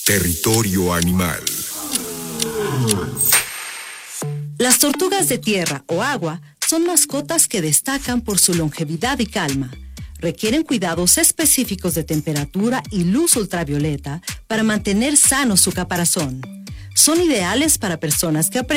Territorio Animal. Las tortugas de tierra o agua son mascotas que destacan por su longevidad y calma. Requieren cuidados específicos de temperatura y luz ultravioleta para mantener sano su caparazón. Son ideales para personas que aprenden